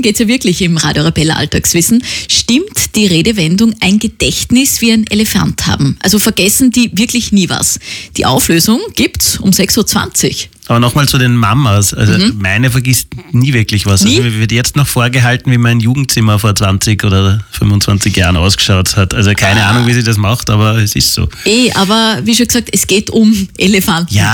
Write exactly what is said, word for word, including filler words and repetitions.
geht es ja wirklich im Radio Arabella Alltagswissen. Stimmt die Redewendung ein Gedächtnis wie ein Elefant haben? Also vergessen die wirklich nie was? Die Auflösung gibt's um sechs Uhr zwanzig. Aber nochmal zu den Mamas. Also mhm. meine vergisst nie wirklich was. Nie? Also mir wird jetzt noch vorgehalten, wie mein Jugendzimmer vor zwanzig oder fünfundzwanzig Jahren ausgeschaut hat. Also keine ah. Ahnung, wie sie das macht, aber es ist so. Eh, aber wie schon gesagt, es geht um Elefanten. Ja,